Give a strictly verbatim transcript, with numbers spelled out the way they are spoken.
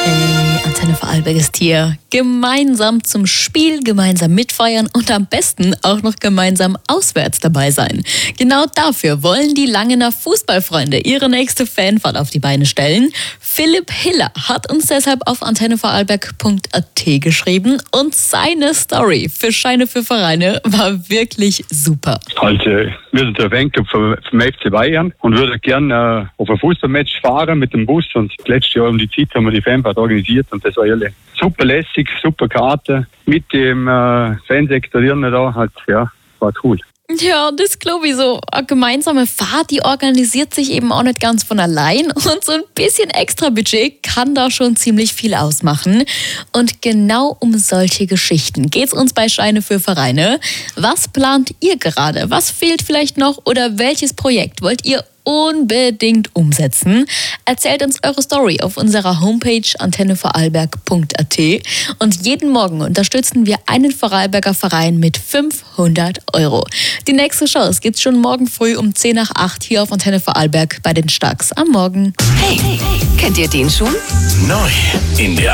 Hey, Antenne Vorarlberg ist hier. Gemeinsam zum Spiel, gemeinsam mitfeiern und am besten auch noch gemeinsam auswärts dabei sein. Genau dafür wollen die Langener Fußballfreunde ihre nächste Fanfahrt auf die Beine stellen. Philipp Hiller hat uns deshalb auf antenne vorarlberg punkt a t geschrieben und seine Story für Scheine für Vereine war wirklich super. Also, wir sind der Fanclub vom, vom F C Bayern und würde gerne äh, auf ein Fußballmatch fahren mit dem Bus. Und letztes Jahr um die Zeit haben wir die Fanfahrt organisiert und das war alle super lässig, super Karte mit dem äh, Fansektor da, halt, ja, war cool. Ja, das glaube ich so. Eine gemeinsame Fahrt, die organisiert sich eben auch nicht ganz von allein. Und so ein bisschen extra Budget kann da schon ziemlich viel ausmachen. Und genau um solche Geschichten geht's uns bei Scheine für Vereine. Was plant ihr gerade? Was fehlt vielleicht noch? Oder welches Projekt wollt ihr unbedingt umsetzen? Erzählt uns eure Story auf unserer Homepage antenne vorarlberg punkt a t und jeden Morgen unterstützen wir einen Vorarlberger Verein mit fünfhundert Euro. Die nächste Chance gibt's schon morgen früh um zehn nach acht hier auf Antenne Vorarlberg bei den Starks am Morgen. Hey, hey, kennt ihr den schon? Neu in der